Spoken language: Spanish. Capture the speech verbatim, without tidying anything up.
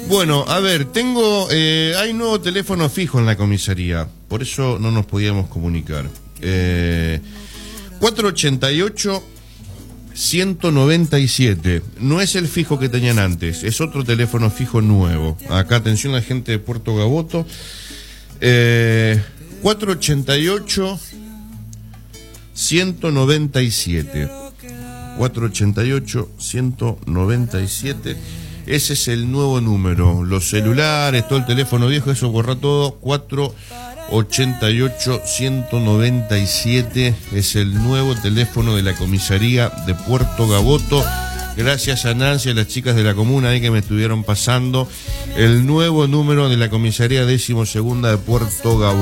Bueno, a ver, tengo, eh, hay nuevo teléfono fijo en la comisaría, por eso no nos podíamos comunicar. Eh, cuatro ochenta y ocho, ciento noventa y siete, no es el fijo que tenían antes, es otro teléfono fijo nuevo. Acá, atención a la gente de Puerto Gaboto. Eh, cuatro ochenta y ocho, ciento noventa y siete. cuatro ochenta y ocho, ciento noventa y siete. Ese es el nuevo número. Los celulares, todo el teléfono viejo, eso borra todo. cuatro ochenta y ocho, ciento noventa y siete es el nuevo teléfono de la comisaría de Puerto Gaboto. Gracias a Nancy y a las chicas de la comuna ahí que me estuvieron pasando el nuevo número de la comisaría décimo segunda de Puerto Gaboto.